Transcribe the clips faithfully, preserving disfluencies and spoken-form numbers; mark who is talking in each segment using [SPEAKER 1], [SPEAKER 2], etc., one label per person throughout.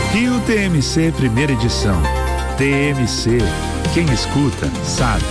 [SPEAKER 1] Rio T M C primeira edição. T M C, quem escuta sabe.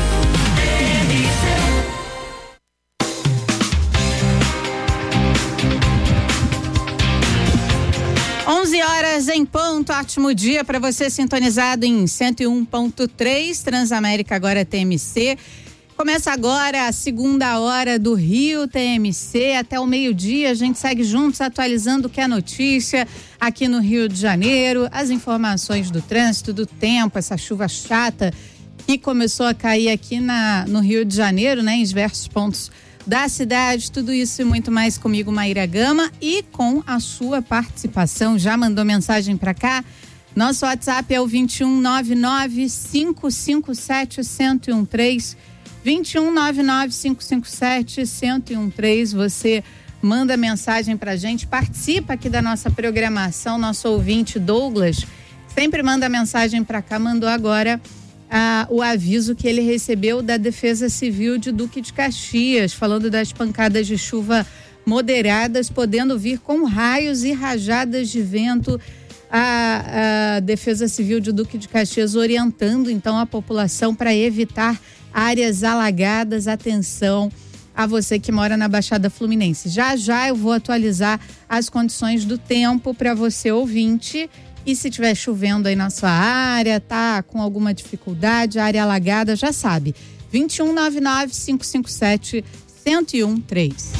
[SPEAKER 2] onze horas em ponto, ótimo dia para você sintonizado em cento e um ponto três, Transamérica agora T M C. Começa agora a segunda hora do Rio T M C, até o meio-dia a gente segue juntos atualizando o que é notícia aqui no Rio de Janeiro, as informações do trânsito, do tempo, essa chuva chata que começou a cair aqui na, no Rio de Janeiro, né, em diversos pontos da cidade, tudo isso e muito mais comigo, Maíra Gama, e com a sua participação. Já mandou mensagem para cá? Nosso WhatsApp é o vinte e um, nove nove, cinco cinco sete, um zero um três, vinte e um, nove nove, cinco cinco sete, um zero um três. Você manda mensagem pra gente, participa aqui da nossa programação. Nosso ouvinte Douglas sempre manda mensagem pra cá, mandou agora ah, o aviso que ele recebeu da Defesa Civil de Duque de Caxias, falando das pancadas de chuva moderadas, podendo vir com raios e rajadas de vento. A, a Defesa Civil de Duque de Caxias orientando então a população para evitar áreas alagadas. Atenção a você que mora na Baixada Fluminense. Já já eu vou atualizar as condições do tempo para você ouvinte, e se estiver chovendo aí na sua área, tá com alguma dificuldade, área alagada, já sabe, vinte e um, nove nove, cinco cinco sete, um zero um três.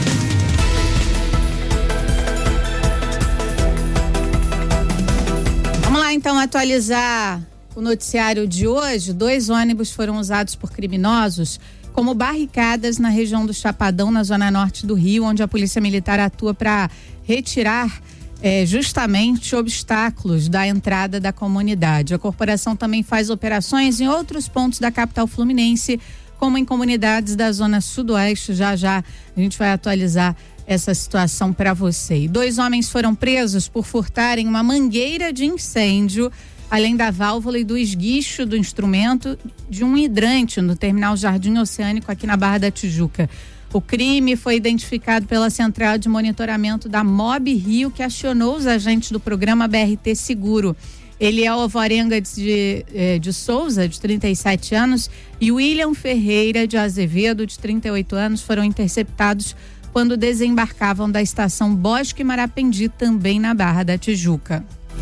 [SPEAKER 2] Vamos lá então atualizar o noticiário de hoje. Dois ônibus foram usados por criminosos como barricadas na região do Chapadão, na zona norte do Rio, onde a Polícia Militar atua para retirar é, justamente obstáculos da entrada da comunidade. A corporação também faz operações em outros pontos da capital fluminense, como em comunidades da zona sudoeste. Já já a gente vai atualizar essa situação para você. E dois homens foram presos por furtarem uma mangueira de incêndio, além da válvula e do esguicho do instrumento de um hidrante no terminal Jardim Oceânico aqui na Barra da Tijuca. O crime foi identificado pela central de monitoramento da Mob Rio, que acionou os agentes do programa B R T Seguro. Ele é o Alvarenga de, de Souza, de trinta e sete anos, e William Ferreira de Azevedo, de trinta e oito anos, foram interceptados quando desembarcavam da estação Bosque Marapendi, também na Barra da Tijuca.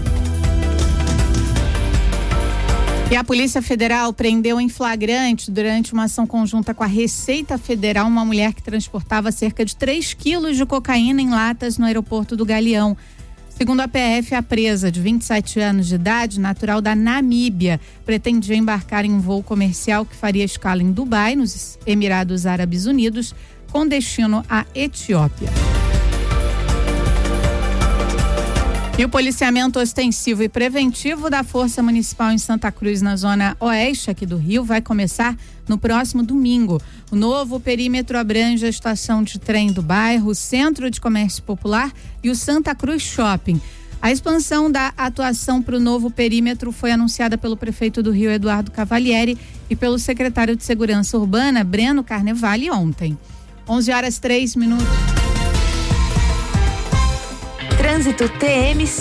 [SPEAKER 2] E a Polícia Federal prendeu em flagrante, durante uma ação conjunta com a Receita Federal, uma mulher que transportava cerca de três quilos de cocaína em latas no aeroporto do Galeão. Segundo a P F, a presa, de vinte e sete anos de idade, natural da Namíbia, pretendia embarcar em um voo comercial que faria escala em Dubai, nos Emirados Árabes Unidos, com destino à Etiópia. E o policiamento ostensivo e preventivo da Força Municipal em Santa Cruz, na zona oeste aqui do Rio, vai começar no próximo domingo. O novo perímetro abrange a estação de trem do bairro, o Centro de Comércio Popular e o Santa Cruz Shopping. A expansão da atuação para o novo perímetro foi anunciada pelo prefeito do Rio, Eduardo Cavalieri, e pelo secretário de Segurança Urbana, Breno Carnevale, ontem. onze horas, três minutos.
[SPEAKER 3] Trânsito T M C.